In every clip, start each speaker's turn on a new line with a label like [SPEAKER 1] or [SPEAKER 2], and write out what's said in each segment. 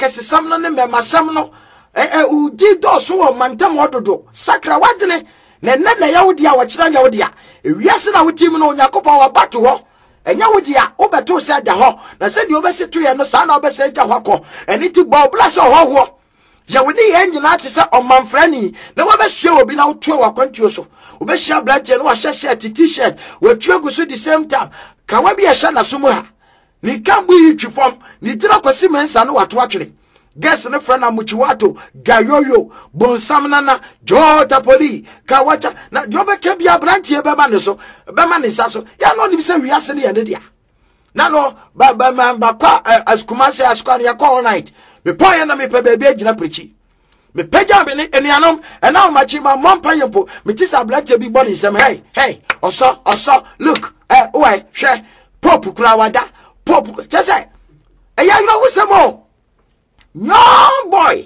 [SPEAKER 1] kesesam no ne memasam no udi doso wo mantam ododo sakra wadene na yawudi a wachira yawudi a wiase na wutim no Yakobon wa bato ho enya wudi a obeto se da ho na se di obese to ye no sa na obese ja hwakọ eni ti bo blase ho yawudi ye nyina te se omanfrani na wabehwe obi na woto wakwantuo so obehia blante no wa hye t-shirt watu aguso the same time ka wa bi ehya na somo ha ni kambu yi twifom ni tira kwasi mensa no wato atwere guess ne frana muchiwato gayoyo bonsam nana jota poli kawacha na jobe kebia brantie be ma ne so ya no ni se wiase ne ya ne dia na no ba kwa askumase askwan ya all night me poye na me pe bebe agina prechi me peja be ne enianom na o machi ma mompa yempo me tisa brantie bi body sem hey oso look why hwe pop kura wada pop chese eya yiro wusemo young boy,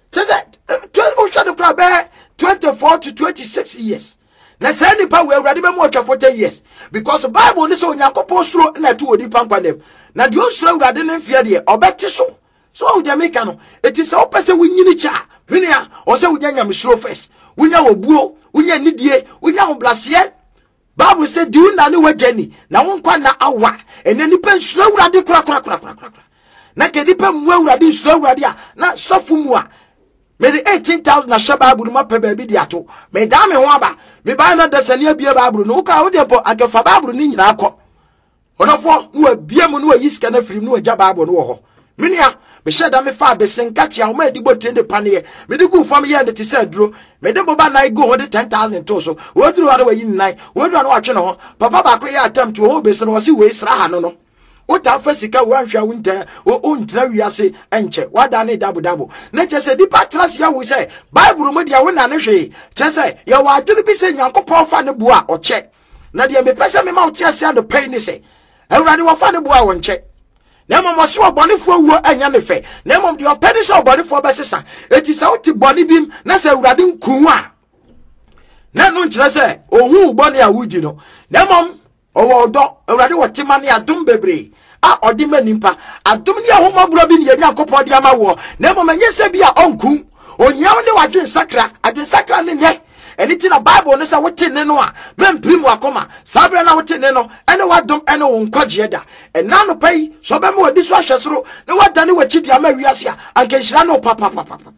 [SPEAKER 1] 24 to 26 years. Na say any pa we already be more than 40 years because the Bible is so Yakobon slow na to odi pankwa dem. Na the slow already nem fear there obeti so we make no. It is so person we nyini cha. Hwenia o say we nyam slow first. We nya obuo, we nya nidie, we nya oblasie. Bible say do na ne wagani na wonkwa na awa. Ene nipa slow already kura. Na kedipa mwa uradi slow uradi na sofu mwa me de 18,000 na shaba Bible ma pe baby di ato me da me ho aba me ba na dasani abie Bible no ka wo de po akefa Bible ni nyina akọ onofo no abie mu no yiska na firim no agya Bible no ho menia me sheda me fa besenkati a wo ma digbo trende pane me de gu fam ye ne te se duro me de boba na go ho de 10,000 to so wo duro wa de wa yin nai wo duro na wa twe no ho papa ba ko ye attempt wo be so no si we sra ha no Ota fasika wanhwa winter o ntra wiase enche wada ne dabo na chese di patras ya wo se Bible mu dia wo na ne hwe chese ya wa aduru bi se Yakobon fa ne bua oche na dia me pese me ma o tia se ado pay ni se Ewurade wo fa ne bua wo nche na mom so obonefo wuo anya ne fe na mom dia opedi so obonefo besesa eti se oti boni bim na se Ewurade nkun a na no nchire se ohun boni a wuji no na mom owodo Ewurade wotima ne adom bebre a odima nimpa adom ne ahomabro bi ne Yakobon dia ma wo na mom anyese bi a onku onyaw ne wadwen sakra adwen sakra ne ne enithi na Bible ne sa wote ne no a memprim wakoma sabra na wote ne no ene wadom ene wo nkwaje da ena no pai so be me wadi so ahwesoro ne wadane wachidi ama wiase a ankenhira no papa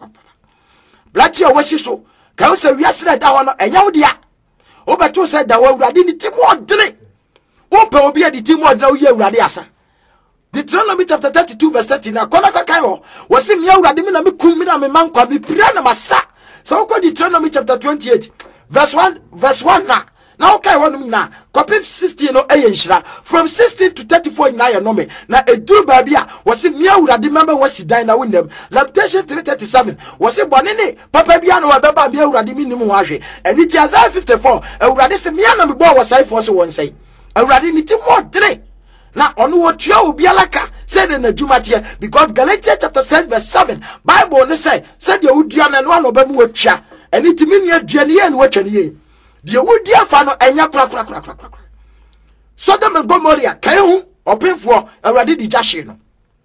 [SPEAKER 1] blati o wasi so ka wo se wiase na da ho no enya wo dia wo beto se da wo Ewurade ni ti mo odene wo pe obi adi ti mo odene wo ye Ewurade asa Deuteronomy chapter 32 verse 13 na kona kakai ho wo se me Ewurade me na me kum me na me mankwa me pira na masa. So go Deuteronomy chapter 28 verse 1 na okay wonum na copy 16 no eyenhira from 16 to 34 na ye no me na eduru ba bia was me Ewurade member was dan na wonam Lamentation 3:37 was bone ne papa bia no beba bia Ewurade minim ho ahwe eni ti Isaiah 54 Ewurade se me na me bo wasai for so won say Ewurade ni ti mo dre na onu wo tua obi alaka say na dwumatie because Galatians chapter 6 verse 7 Bible ne say de wudua na no ano ba mu watua eni ti menu aduane ye na watwane ye de wudia fa no enya kra Sodom and Gomorrah kai hu opinfo Ewurade di jashe no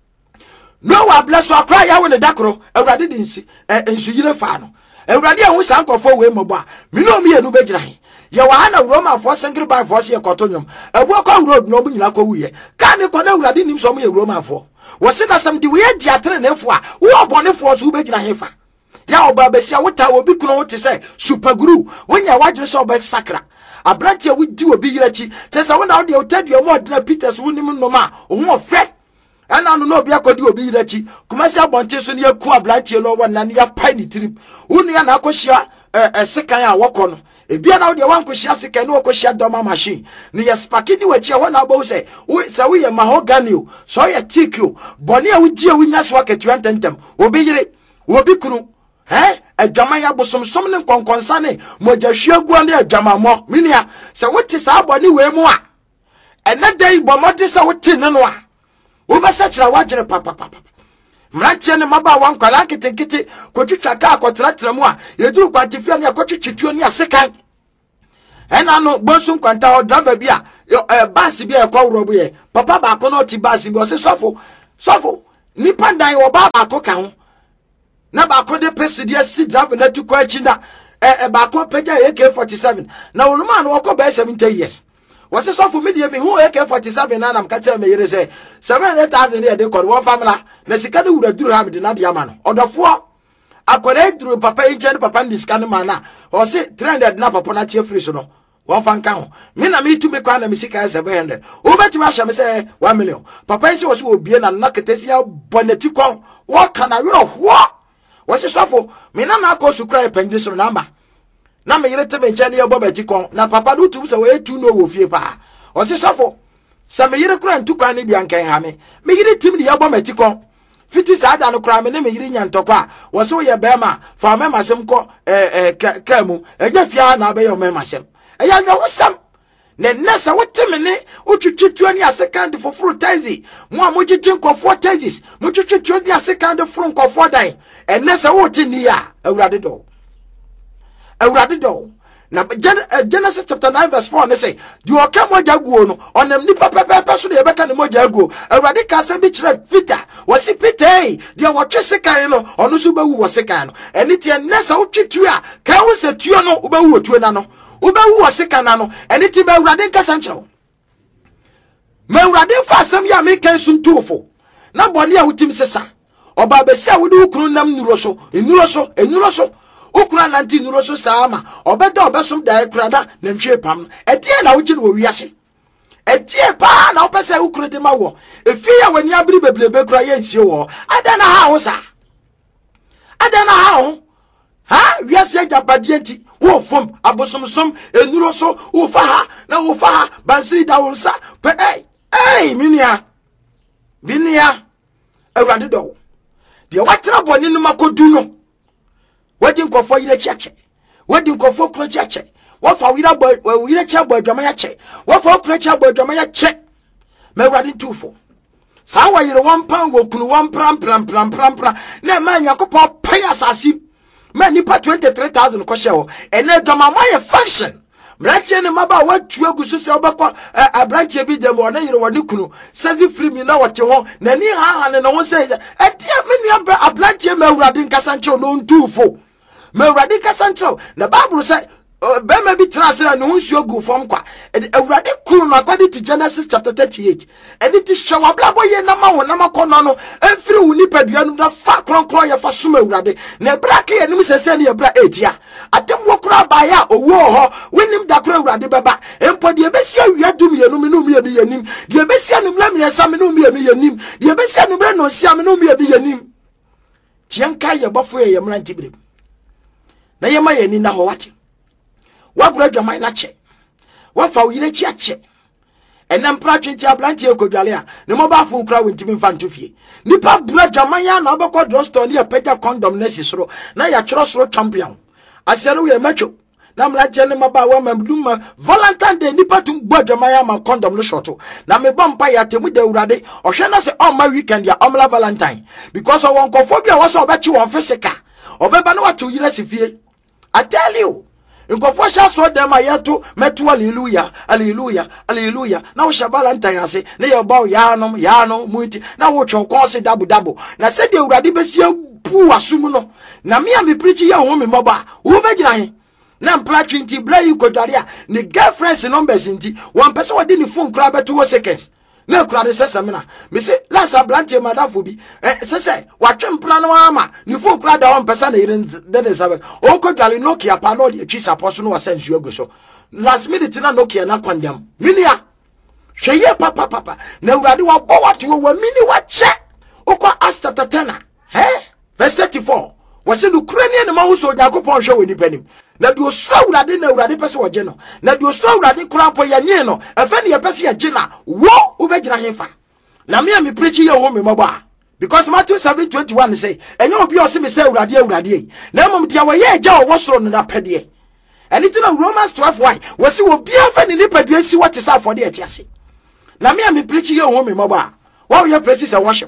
[SPEAKER 1] wa bless wa kra ya wo ne dakoro Ewurade di nsu yire fa no Ewurade hu sankofo we mobo a me no me enu begira he ye wa ha na Roma for singre by force ye kotonyom ebu kwa road no nyina kwa wuye ka ne kona Ewurade nim so mo ye Roma for wo se na sam di we di atere nefo a wo obonefo so begira he fa ya oba besia wota obi kuno wote se super guru wonya wadwere so oba sakra abrante wudi obi yirachi tesa wona wode otadua mo odena Peters wonim no ma wo fe ana no obi akodi obi yirachi kumasi abonte so ne yaku abrante no wona ne ya pai ni trip wonu ya na akohia sekan a wokono ebia na wode wankohia sekan no wakohia doma machine ne ya spakidi wachi a wona abo se we ye mahogany o so ya tikio boni a wudi a wunya so aketua ntentem obi yire obi kunu adwama ya bosomsom ne konkonsane mogahwe agua ne adwama mo minia se wote sa abone we mu a ene dai bomode se wote ne no a wo besa kira wagere papa mratie ne maba wankwala ketekete kotwitwa ka akotratra mu a yeduru kwatifia ne akotwitwituo ne asekan ena no bonsu kwanta ho driver bia bus bia ekwa woro bo ye papa ba ko no ti bus bi o se sofo nipa dan wo ba ko ka ho na ba ko de presidia si drive na tu ko achi na ba ko peja AK47 na wo man wo ko ba 70 years wose so for media me hu AK47 na nam ka tell me yere say 700,000 de ko wo family na sika de wura duru ha me de na de ama no odofo akwara duru papa inche papa ndiska ma na o se 300 na papa na tie free so no one fan count. Me na me to me kwa na me sika 700. O beti ma sha me say 1 million. Papa isi was obi na na ketesi ya boneti kwa. What can I of what? Was so for me na ko su cry pendiso number. Na me yire teme nche ne ya bometi kwa. Na papa do tu se we tu no wo fie pa. O se so for se me yire kura ntu kwa ne bia nkan ha me. Me yire tim ne ya bometi kwa. Fiti sa da no kura me ne me yire nya ntokwa. Wo so ye be ma fa me masem ko kamu. Eja fia na be yo me masem. Eya no wosam ne nessa wotemene utwitwitu ani asecond for fruit taxi mo amogigin ko for taxis mo twitwitu ani asecond for nko for dan nessa wotini a awurade do na Genesis chapter 9 verse 4 ne say di oka moja guo no onam ni papa so de beka ne moja guo awurade ka se bi kire Peter wasi Peter di wotwe sekan no ono so bawu wo sekan no eni tie nessa wotwitu a ka wo se tuo no wo bawu otuo na no ubewu wasikana no eni ti be urade nkasa nkyerɛw ma urade fa asɛm ya me kan suntufo na bɔne a wotim sesa ɔba besi a wode ukunu nam nuro so ukunu nanti nuro so saama ɔbɛda ɔbɛsom da ekrada na ntwe pam ɛdeɛ na wogye no wiase ɛdeɛ pa na wopɛsɛ ukunu de ma wo efi ya wani abiri bebrebe kura ye nsie wo adana ha wo sa adana ha wo ha wiase agabadie nti wo fom abosomsom enuro so wo fa ha na wo fa ha bansiri da wonsa pe minia awurade do de watena boni no makodu no wadi nkofo yire chiache wadi nkofo kro chiache wo fa wira chia bo adwama ya che wo fa kro chia bo adwama ya che ma awurade ntufo sa wa yire won pan wo kunu won pram na ma yakopɔ paya asasi ma nipa 23,000 ko hye ene doma moye function mratie ne maba watu agusu se obekɔ abrantie bi dem ona yire woni kunu sezi free mi na wote ho na ni ha ne no ho se etia me ni abrantie ma awurade nkasa nkyerɛ no ntufo ma awurade nkasa nkyerɛ na bible say be ma bi trasera no nsuo gu fom kwa awurade kunu no according to Genesis chapter 38 eni ti hwa blabo ye na ma wo na makono no emfiri wo nipa dua no da fa kronkron ye fa soma awurade na bra ka ye nim sese ne bra etia atem wo kura ba ya owo ho wenim da kura awurade beba empo de besi awia dum ye no me no me ye nim de besi anum la me yesa me no me ye nim de besi anum bra no sia me no me ye nim tienka ye bofo ye mra ntibire na ye ma ye ni na ho wate wagura dwamai na che wafa uyire chi ache enam pratwenti ablantie kodwale a ne mobafo nkura wentimi mfa ntofie nipa bura dwamai na obekɔ drugstore ne pega condom na sisoro na ya kyerɛ soro champion asere we matwo na mlaje ne maba wa mamduma Valentine Day nipa tum bɔ dwamai ma condom no shoto na me bompa ya temu de urade ɔhwɛ na se on my weekend ya omla Valentine because of one kofobia was obechi won physical obeba na watu yire sifie I tell you nkofo sha so dem ayeto metu hallelujah na wo Valentine ase na ye bawo ya no muti na wo twon ko se dabo na se de urade besia pu asum no na me am preach ye ho me moba wo begina he na mpla 20 bra yi kodware a ne girlfriends numbers nti one person wodi ni phone kra beto 2 seconds na kura de sesemina me se last blanche madafo bi se watwe mpla no ama ni phone kura da one person na yire de sabe o kodwale Nokia pa no de twi support no wasensu aguso last minute na Nokia na kwandam minia hweye papa na urade wa bo wate wo mini wa che okwa Acts chapter 10 verse 34 wase no kurani ne ma wo so Yakobon hwe woni panim na do so urade na urade pese wo je no na do so urade kurampo ya nye no efe ne ye pese ya je na wo ubegina hefa na me preach ye wo me moba because Matthew 7:21 say enye obi o se me say urade na mom tia wo ye ja wo soro no na pede anything of Romans 12:1 wase wo bia fa ne nipadua si what is for the etiase na me preach ye wo me moba wo ye practice worship.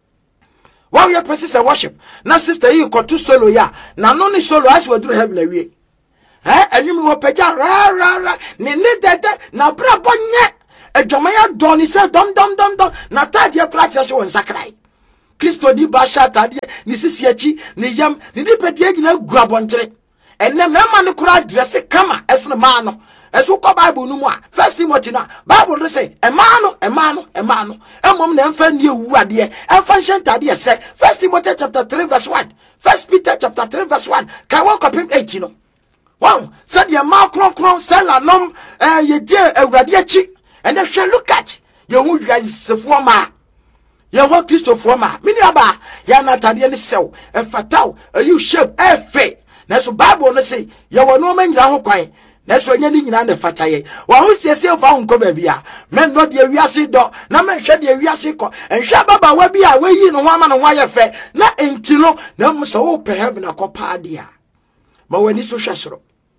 [SPEAKER 1] While you practice worship, na sister you got to solo ya. Na no ni solo as we do heaven away. And you will pay ra ni dede na bra bonye. E jomaya doni se dom na tad ye crash as one sakrai. Kristo di ba sha atade ni sisi achi ni yam ni di pedua gina gu abontere enne mema ne kura dress kama esne ma no esu ko Bible no mu a 1 Timothy na Bible do say emano emom na emfa ni ewu ade emfa nhentade say 1 Timothy chapter 3 verse 1 1 Peter chapter 3 verse 1 kai won kopim 18 no wow said ye ma kron sala nom ye die awurade achi and hwe look at ye hu wiasefo ma ye ho Christopher ma mini aba ya na tade ne sew enfataw ayu shape efe na so Bible no say ye wono ma nyira ho kwan na so anya ni nyina na fataye wa ho siesie fa ho nko ba bia men no de wiase do na men hwe de wiase ko enhwe baba wa bia we yi no ho ama no ho aye fe na entilo na mo so wo pe heaven akopa dia ma wani so hwesoro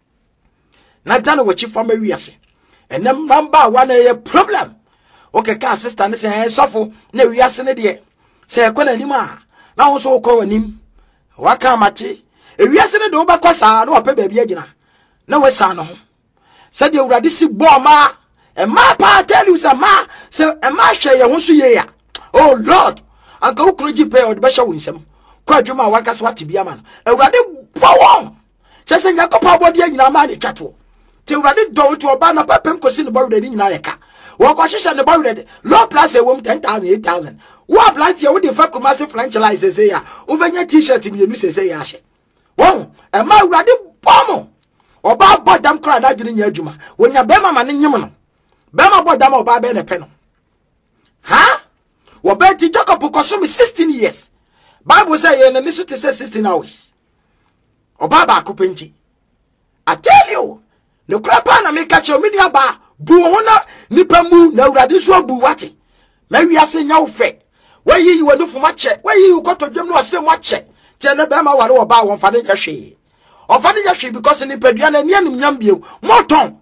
[SPEAKER 1] na dana wachi fama wiase enem namba wa na ye problem okay ka sister ne say sofo na wiase ne de say ko na nima na ho so ko wanim waka mate wiase ne de wo ba kwasa na ope ba bia gina na we sa no say de urade si bo ma e ma pa tell you say ma say e ma hwe ye ho so ye ya oh lord anka ukroji pe o de ba sha winsem kwa dwuma waka so ate bia ma no urade bo won chese nyakopa bodi nyina ma ne twato te urade do to oba na papem kosi ne bawre ni nyina yeka wo kwa hwehwe ne bawre low plus ewom 10,000 8,000 wo ablant ye wo de fa commercial franchise say ya wo benya t-shirt mi enu say ya hye won e ma urade bomo oba bodam kra da dwene nya adwuma wonya bema ma ne nyim no bema bodam oba be ne pe no ha wo be ti Jacob koso me 16 years Bible say ye ne so te say 16 hours oba ba ko penji I tell you no krapa na me catch me dia ba bu ho na nipa mu na urade so bu wate ma wiase nya wo fe wayi yi wanu fuma che wayi yi ko to dwem no ase mo che te na bema ware wo ba won fa de nya hwe ofani ya hwe because ni pedua na ni anim nyambie moton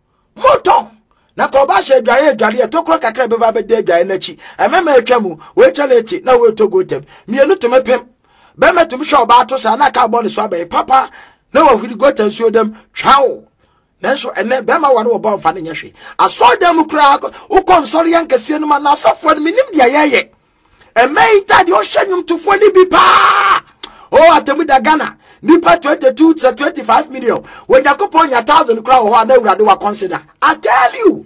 [SPEAKER 1] na ko ba hwe adwaye to kro kakra be ba be de adwaye na chi emema atwamu we chaleti na we to go tem mienu to mepem be metum hwe oba to sa na ka bo ne so abai papa na wa huri go tan so dem twawo na so ene be ma ware wo ba ofani nya hwe aso dem kra ko konsori yankase no ma na sofo no minim dia yeye emeita de o hwanyum tofo ni bi pa o atemu da Ghana nipa 22 to 25 million when yakopon ya 1,000 crowd ho na urade wa consider I tell you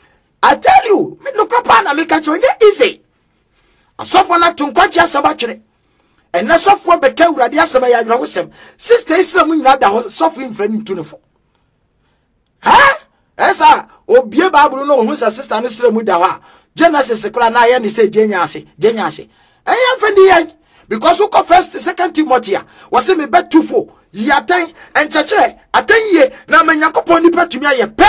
[SPEAKER 1] me no krapa na me catch onye easy asofo na tunkwaji asaba twere ena sofo beka urade asaba ya adwahosem sister Islam nyina da sofo infrani tunefo ha esa obie Bible no ho sa sister no Islam da ho Genesis kra na ya ni say jenya ase eya fendi yan because who first 2 Timothy was me bet 2:4 yaten enchechere atenye na manyakopon ni petumi aye pe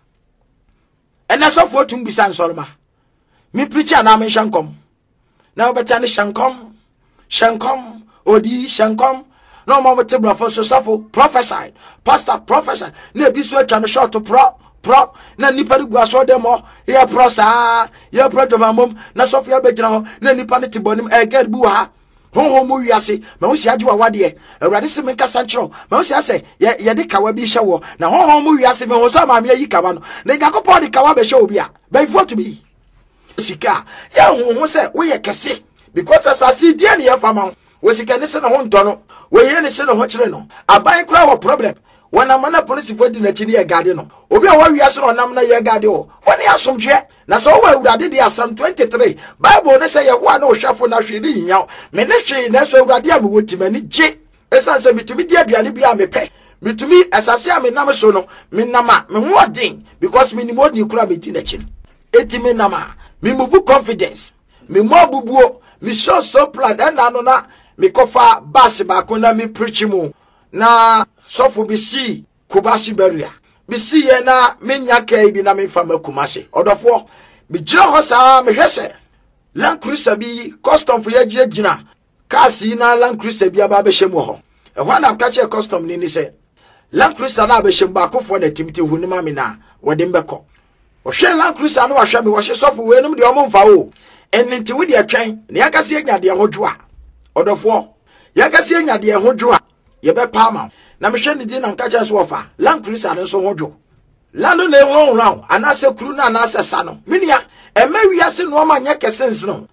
[SPEAKER 1] ena so for tum bisan sorma me preacher na me shankom na obeta ne shankom odi shankom no mo tebra for so prophesy pastor prophesy na bi so atwa no short pro na nipa gu aso dem o ye pro sa ye pro to mamom na sofia be gina ho na nipa ne tibonim e gad bu ha ho mo wiase ma wo si agye wa wade awurade se me kasa nkyero ma wo si ase ye de kawa bi hye wo na ho mo wiase me ho so ma me yi kawa no na yakopɔ de kawa be hye obi a be for to be sika ya ho se wo ye kese because asasi die ne ye fama wo sika ne se no ho ntono wo ye ne se no ho kyere no aban kura wo problem wana mana police for di na chini ye gade no obi a wa wiase no nam na ye gade o woni asomhwe na so wa awurade di asam 23 Bible ne say ye ho na ohwafo na hwe ni nyaw me ne hwe na so awurade am wotimani je esan se mitumi di aduane bi a mepe mitumi asase a me nam so no me nama me ho odin because me ni modi kura me di na chini etimi nama me move confidence me mo bubuo me show so plan na no na me kofa bass ba ko na me preach mu na sofo bisi kubasi beria bisi ye na menya kai bi na me fama kumase odofo me jira ho sa me hwese Land Cruiser bi custom for ye gina kasi na Land Cruiser bi aba be hyemu ho e ho na ka che custom ni se Land Cruiser na be hyem ba akofo na timti huni ma me na wode mbekọ o hwe Land Cruiser na wa hwe me wo hye sofo we num de o mfa o ennti wo de atwan na yakase anya de ho dwoa odofo yakase anya de ho dwoa ye be pa ma na me hwe ni di na nka che so ofa Land Cruiser no so ho dwo lando na ehun ran anase kuru na anase sa no minia ema wiase no ma nya kesens no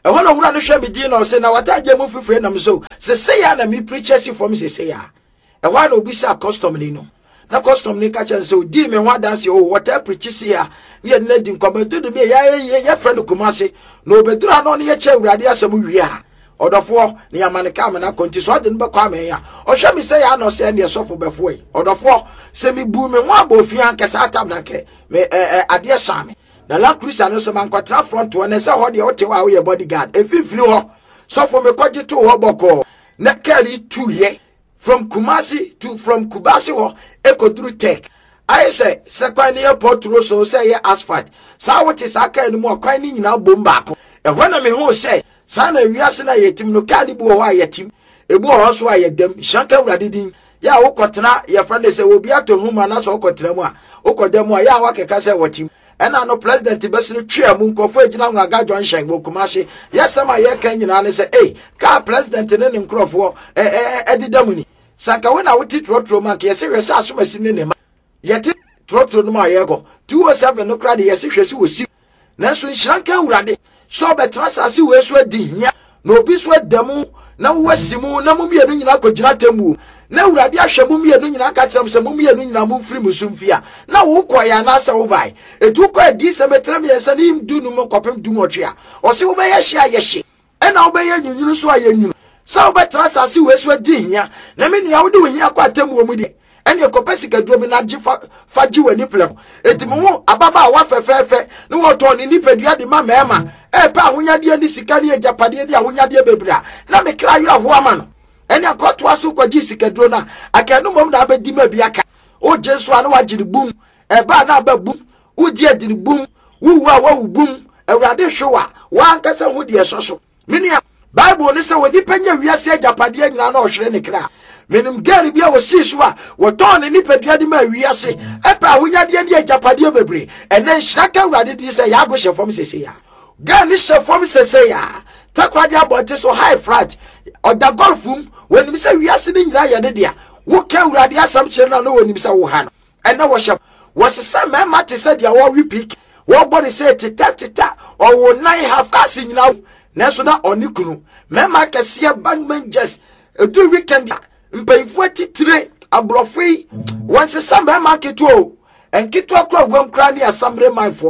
[SPEAKER 1] And when I want to show me dinner, say now what I do for friend am so. Say na me preachers for me say ya. And why no be say custom ni no. Na custom ni catch and so di me wan dance oh what I preach here. Ni na din comment to me ya friend Kumasi. No be dura no ye che urade asem wi a. Odofo ni amaneka me na konti so ade no be kwa me ya. O hwe me say ya no say na sofo befo e. Odofo say me bu me ho abofia ankasa atam na ke me ade same. Na la cruise no so man kwatra front one say ho de wote wa we bodyguard. Efifiri ho sofo me kwaje to ho boko. Na carry 2 ye from Kumasi to from Kubasi ho ekoduru tech. I say second airport road so say ye asphalt. Sa what is aka ni mo kwan ni nyina bom baako. E wana me ho say sana wiase na yetim no kadi bu ho ayetim. Ebu ho so ayedam shanka wurade din. Ya wokotena ye friend say obi ato huma na so wokotena mu a wokodam a ya wakeka say wotim. Ena no president besiri twa mu nkofo agina ngaga John Shen wo Kumasi. Yesama ye kan nyina ne say ka president ne nkrofo edidam ni. Sanka we na wuti trotro man ke yesi hwese asomasi ne ne ma. Yeti trotro no ma ye go 207 no kra de yesi hwese wosi. Nanso nhranka wurade so betra sase we so adi hia na obi so adamu na wasimu na mumienu nyina kogina temu na wurade ahwemu mienu nyina ka kyerem se mumienu nyina mumfiri musumfia na wo koya na asa wo bai etu ko adi se metrem yesa ni mdu no mkopem du motwea o se wo be ye hia ye hye ena wo be ye nyunyunu so aye nyunu sa wo betra sase we so adi hia na me nua wo de wo hia kwa temu wo mu de ene kopesi kaduro bi na gifa faji wani plem etimo ababa wa fefefe ni woto ni nipadua de ma mema pa ahonyade ni sika ni agapade de ahonyade bebra na me kra yura ho ama no ene akoto aso kwaji sikaduro na akanu mom na abedi ma biaka o jesu anu wagiri bum ba na ba bum udi adiri bum wuwa wa bum awrade hwewa wa ankasa ho de soso minia Bible ni se wodi panya wiase agapade nyina na ohwere ne kra menim gari bia wo siswa wo ton ni padua de ma wiase epa ahonyade ni agapade bebre enen hyaka wrade di se ya go hyefom sese ya ga ni hyefom sese ya takwade abote so high flat oda golfum wenim se wiase ni nyina ye de dia wo ka wrade asam kire na no wenim se wo ha no ena wo hyef wo sese me mate se dia wo repeat wo body se tita o wo 9 half kasi nyina Neso na onikunu mema kese bangman just do weekend mpayfo titire abrofui once samba market o enkito akra gwam kra ne asamre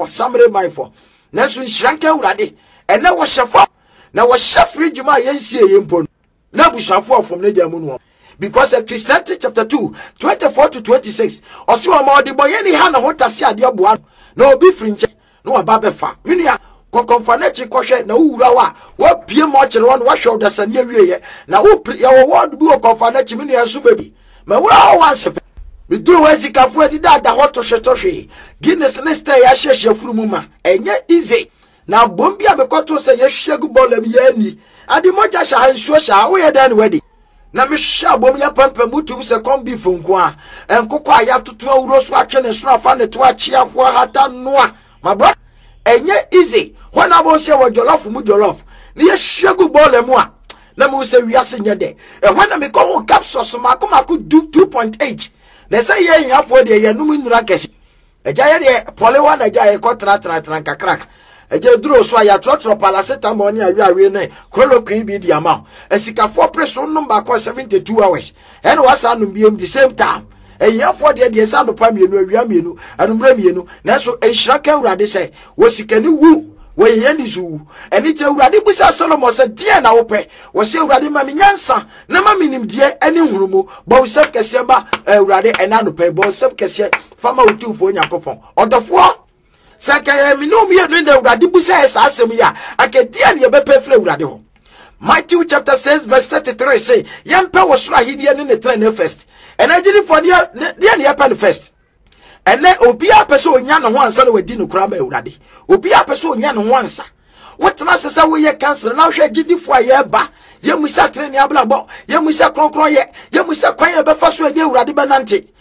[SPEAKER 1] maifo neso nhranka wurade ene wo hyefo na wo hyefri juma yensie yempo na bushafo ofom ne dia mu no because Christianity chapter 2 24 to 26 oso ma odi boye ni ha na hotase ade aboa na obi frinche no ababefa minua kokonfanechi kohwe na wura wa pie mo kire won wa hwe dasane awieye na wo ya wo word bi kokonfanechi me ne so baby ma wura wa sepe mi duro wa sikafu adi da hoto hwetohwe Guinness ne stay ya hyehye furumu ma enye easy na bombi a mekoto se ye hwegu bola bi yani adi moja sha hansuo sha wo ye dan wedi na me hwa bom ya pampa mutu se kombi fonko a enkoko aya tutu awuro so atwe ne so afa ne to achiafo hata noa my brother enye easy when abo se wo jollof mu jollof ni ye hwegu bola mu a na mu se wiase nye de when me ko capsules makomako 2.8 na se ye yafo de ye num nura kesi eja ye de polewa na eja ye ko tra kakrak eja duro so ya trotro paracetamol ni awi na chloroquine bi di ama esikafo preso number ko 72 hours and was anum bi the same time yafo de sa no pa mienu awia mienu anumra mienu na so enhiraka urade se wo sikani wu wo yeni zu eni te urade busa Solomon se die na wo pe wo se urade ma menyansa na ma minim die eni hurumu bo se kese ba urade ena no pe bo se kese fama utufo nyakopon odofo saka ye minum ye no urade busa esa asem ya akadie ne be pe fre urade ho Matthew chapter 6 verse 33 say yempe wo sura hidie ne trene first enagiri for dia ne happen first ene obi apese onya no ho ansa na wadi no kura ma urade obi apese onya no ho ansa wotena sesa wo ye cancer na hwe gidi fo aye ba ye musa trene ablabo ye musa kronkron ye musa kwan ye be fa so ade urade be nante